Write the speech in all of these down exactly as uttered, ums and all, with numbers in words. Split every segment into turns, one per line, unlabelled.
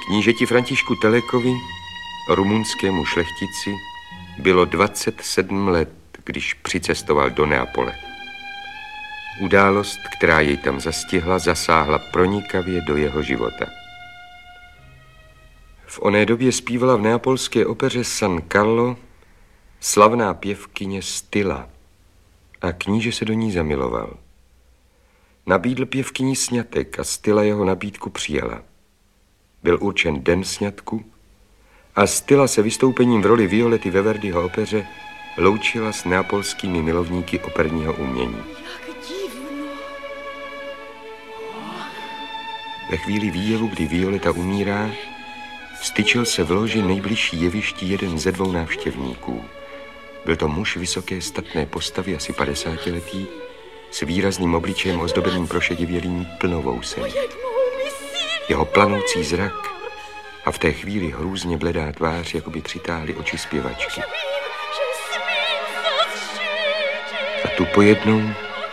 Knížeti Františku Telekovi, rumunskému šlechtici, bylo dvacet sedm let, když přicestoval do Neapole. Událost, která jej tam zastihla, zasáhla pronikavě do jeho života. V oné době zpívala v neapolské opeře San Carlo slavná pěvkyně Stilla a kníže se do ní zamiloval. Nabídl pěvkyni sňatek a Stilla jeho nabídku přijala. Byl určen den sňatku a Stilla se vystoupením v roli Violety ve Verdiho opeře loučila s neapolskými milovníky operního umění. Ve chvíli výjevu, kdy Violeta umírá, styčil se v loži nejbližší jevišti jeden ze dvou návštěvníků. Byl to muž vysoké statné postavy, asi padesátiletý, s výrazným obličejem ozdobeným prošedivělým plnovousem. Jeho planoucí zrak a v té chvíli hrůzně bledá tvář, jako by přitáhly oči zpěvačky. A tu pojednou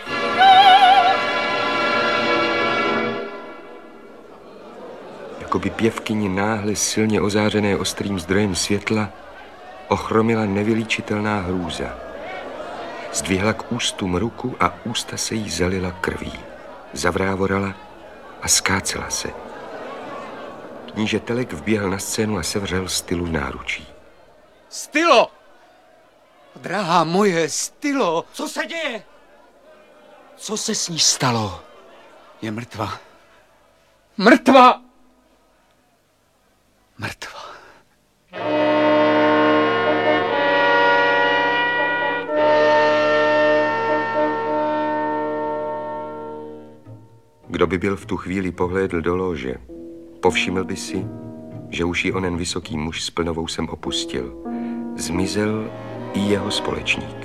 jako by pěvkyni náhle silně ozářené ostrým zdrojem světla ochromila nevylíčitelná hrůza. Zdvihla k ústům ruku a ústa se jí zalila krví. Zavrávorala a skácela se. Kníže Telek vběhl na scénu a sevřel Stylu v náručí.
Stylo! Drahá moje, Stylo!
Co se děje?
Co se s ní stalo? Je mrtvá. Mrtvá! Mrtvá.
Kdo by byl v tu chvíli pohlédl do lože, povšiml by si, že už ji onen vysoký muž s plnovousem opustil. Zmizel i jeho společník.